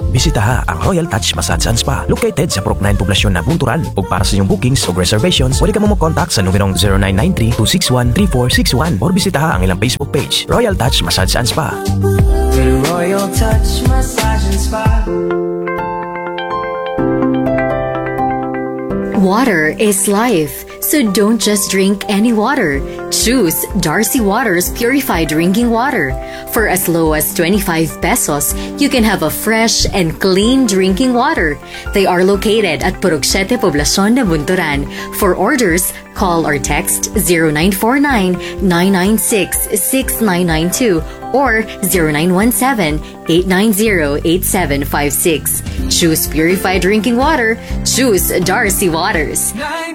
Bisitaha ang Royal Touch Massage and Spa located sa Purok 9 poblasyon na Bunturan. Ug para sa inyong bookings o reservations, pwede ka mo mag-contact sa numerong 0993-261-3461 or bisitaha ang ilang Facebook page, Royal Touch Massage and Spa. Royal Touch Massage and Spa. Water is life, so don't just drink any water. Choose Darcy Waters Purified Drinking Water. For as low as 25 pesos, you can have a fresh and clean drinking water. They are located at Purok 7 Poblacion de Bunturan. For orders, call or text 0949-996-6992 or 0917-890-8756. Choose purified drinking water. Choose Darcy Waters.